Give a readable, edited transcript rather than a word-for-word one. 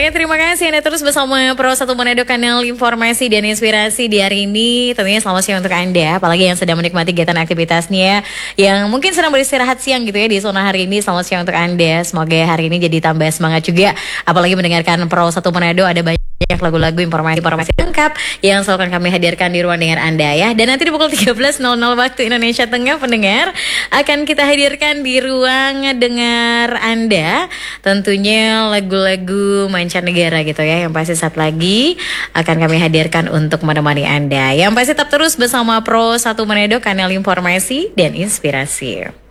Oke, terima kasih Anda terus bersama Pro 1 Manado, kanal informasi dan inspirasi di hari ini. Tentunya selamat siang untuk Anda, apalagi yang sedang menikmati kegiatan aktivitasnya, yang mungkin sedang beristirahat siang gitu ya di zona hari ini. Selamat siang untuk Anda. Semoga hari ini jadi tambah semangat juga, apalagi mendengarkan Pro 1 Manado. Ada banyak lagu-lagu informasi lengkap yang selalu akan kami hadirkan di ruang dengar Anda ya. Dan nanti di pukul 13.00 waktu Indonesia Tengah, pendengar, akan kita hadirkan di ruang dengar Anda tentunya lagu-lagu mancanegara gitu ya, yang pasti saat lagi akan kami hadirkan untuk menemani Anda. Yang pasti tetap terus bersama Pro 1 Manado, kanal informasi dan inspirasi.